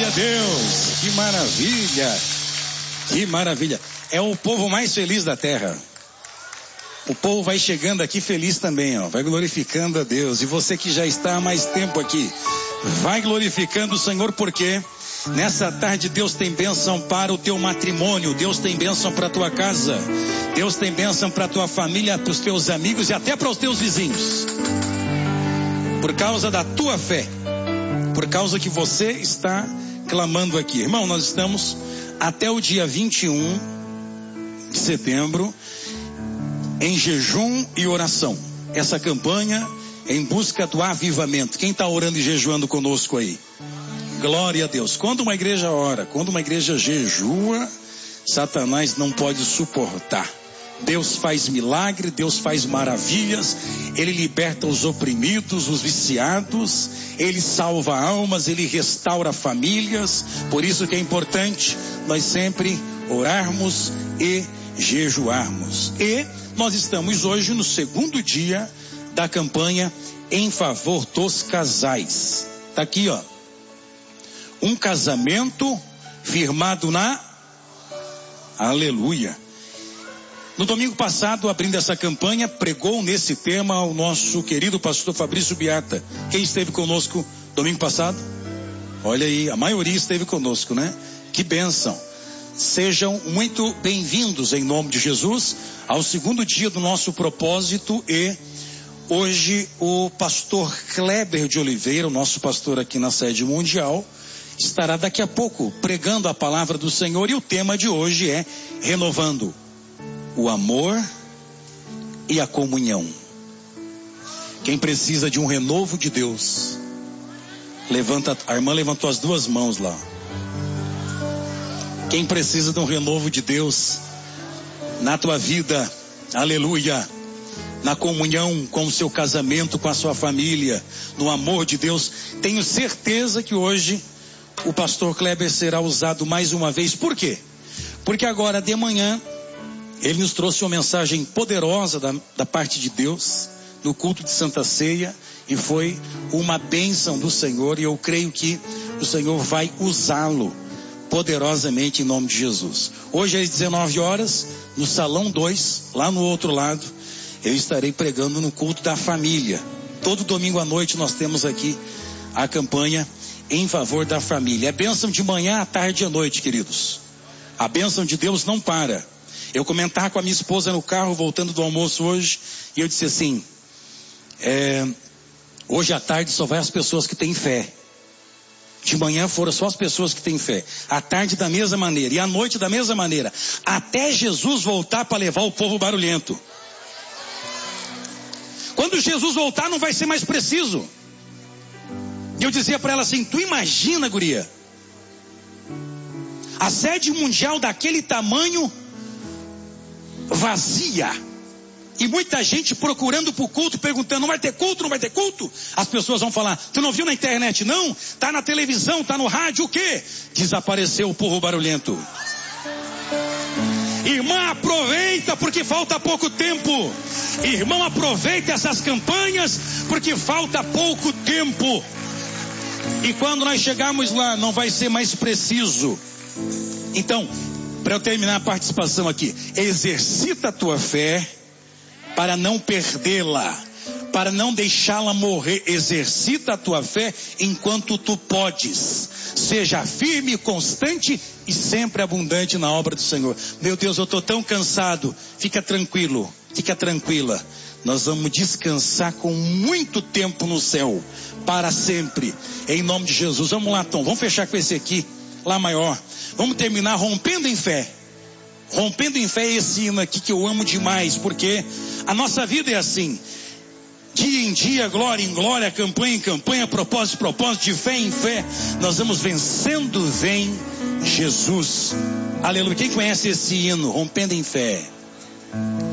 a Deus, que maravilha, que maravilha. É o povo mais feliz da terra. O povo vai chegando aqui feliz também, ó, vai glorificando a Deus. E você que já está há mais tempo aqui, vai glorificando o Senhor, porque nessa tarde Deus tem bênção para o teu matrimônio, Deus tem bênção para a tua casa, Deus tem bênção para a tua família, para os teus amigos e até para os teus vizinhos. Por causa da tua fé, por causa que você está clamando aqui. Irmão, nós estamos até o dia 21 de setembro em jejum e oração. Essa campanha em busca do avivamento. Quem está orando e jejuando conosco aí? Glória a Deus. Quando uma igreja ora, quando uma igreja jejua, Satanás não pode suportar. Deus faz milagre, Deus faz maravilhas, Ele liberta os oprimidos, os viciados, Ele salva almas, Ele restaura famílias. Por isso que é importante nós sempre orarmos e jejuarmos. E nós estamos hoje no segundo dia da campanha em favor dos casais. Está aqui, ó. Um casamento firmado na... Aleluia. No domingo passado, abrindo essa campanha, pregou nesse tema o nosso querido pastor Fabrício Biata. Quem esteve conosco domingo passado? Olha aí, a maioria esteve conosco, né? Que bênção. Sejam muito bem-vindos em nome de Jesus ao segundo dia do nosso propósito. E hoje o pastor Kleber de Oliveira, o nosso pastor aqui na sede mundial, estará daqui a pouco pregando a palavra do Senhor. E o tema de hoje é renovando o amor e a comunhão. Quem precisa de um renovo de Deus, levanta, a irmã levantou as duas mãos lá. Quem precisa de um renovo de Deus na tua vida, aleluia, na comunhão com o seu casamento, com a sua família, no amor de Deus, tenho certeza que hoje o pastor Kleber será usado mais uma vez. Por quê? Porque agora de manhã ele nos trouxe uma mensagem poderosa da parte de Deus no culto de Santa Ceia, e foi uma bênção do Senhor, e eu creio que o Senhor vai usá-lo poderosamente em nome de Jesus. Hoje às 19 horas, no Salão 2, lá no outro lado, eu estarei pregando no culto da família. Todo domingo à noite nós temos aqui a campanha em favor da família. É bênção de manhã, à tarde e à noite, queridos. A bênção de Deus não para. Eu comentava com a minha esposa no carro, voltando do almoço hoje, e eu disse assim, hoje à tarde só vai as pessoas que têm fé. De manhã foram só as pessoas que têm fé. À tarde da mesma maneira, e à noite da mesma maneira. Até Jesus voltar para levar o povo barulhento. Quando Jesus voltar não vai ser mais preciso. E eu dizia para ela assim, tu imagina, guria, a sede mundial daquele tamanho vazia, e muita gente procurando por culto, perguntando, não vai ter culto, não vai ter culto? As pessoas vão falar, tu não viu na internet não? Tá na televisão, tá no rádio, o quê? Desapareceu o povo barulhento. Irmã, aproveita porque falta pouco tempo. Irmão, aproveita essas campanhas porque falta pouco tempo. E quando nós chegarmos lá, não vai ser mais preciso. Então, para eu terminar a participação aqui, exercita a tua fé para não perdê-la, para não deixá-la morrer. Exercita a tua fé enquanto tu podes. Seja firme, constante e sempre abundante na obra do Senhor. Meu Deus, eu estou tão cansado. Fica tranquilo, fica tranquila. Nós vamos descansar com muito tempo no céu, para sempre, em nome de Jesus. Vamos lá, Tom, vamos fechar com esse aqui, Lá maior. Vamos terminar rompendo em fé. Rompendo em fé é esse hino aqui que eu amo demais, porque a nossa vida é assim. Dia em dia, glória em glória, campanha em campanha, propósito em propósito, de fé em fé, nós vamos vencendo, vem Jesus. Aleluia. Quem conhece esse hino, rompendo em fé?